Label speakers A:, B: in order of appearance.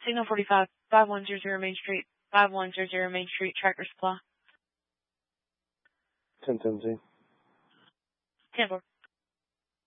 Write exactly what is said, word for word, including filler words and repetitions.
A: Signal forty-five, five one zero zero Main Street, five one zero zero Main Street, Tractor Supply.
B: ten ten Z.
A: ten four.